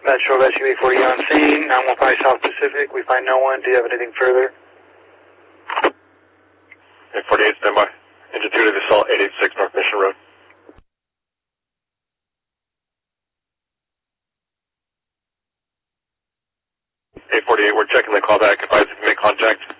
Metro Rescue 840 on scene, 915 South Pacific. We find no one. Do you have anything further? 848, standby. Engine 2 to the assault, 886 North Mission Road. 848, we're checking the callback. Advise if you make contact.